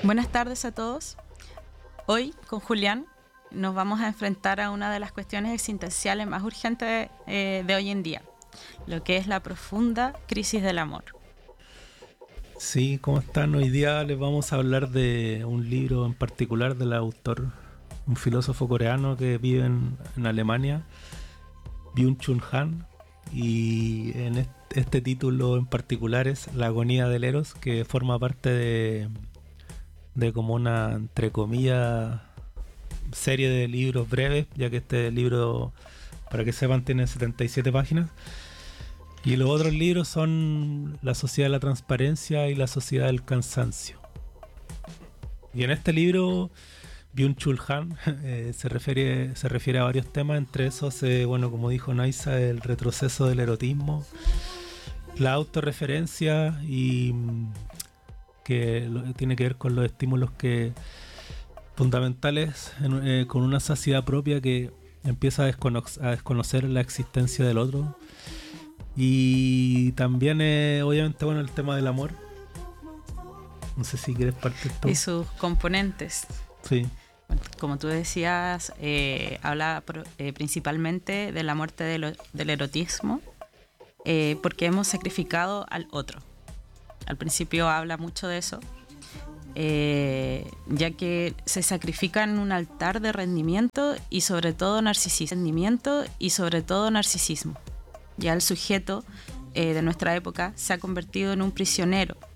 Buenas tardes a todos. Hoy, con Julián, nos vamos a enfrentar a una de las cuestiones existenciales más urgentes de hoy en día, lo que es la profunda crisis del amor. Sí, ¿cómo están? Hoy día les vamos a hablar de un libro en particular del autor, un filósofo coreano que vive en Alemania, Byung-Chul Han, y en este título en particular es La agonía del Eros, que forma parte de como una, entre comillas, serie de libros breves, ya que este libro, para que sepan, tiene 77 páginas. Y los otros libros son La sociedad de la transparencia y La sociedad del cansancio. Y en este libro, Byung-Chul Han se refiere a varios temas, entre esos, bueno, como dijo Naisa, el retroceso del erotismo, la autorreferencia y que tiene que ver con los estímulos fundamentales con una saciedad propia que empieza a desconocer la existencia del otro. Y también obviamente, bueno, el tema del amor. No sé si quieres partir tú. Y sus componentes. Sí. Como tú decías, habla principalmente de la muerte del erotismo, porque hemos sacrificado al otro. Al principio habla mucho de eso, ya que se sacrifica en un altar de rendimiento y sobre todo narcisismo. Ya el sujeto de nuestra época se ha convertido en un prisionero